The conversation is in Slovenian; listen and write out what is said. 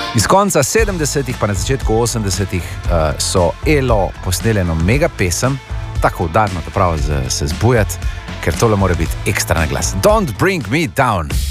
Iz konca 70-ih pa na začetku 80-ih so Elo posneli eno mega pesem, tako udarno, da prav se zbujati, ker tole mora biti ekstra na glas. Don't bring me down.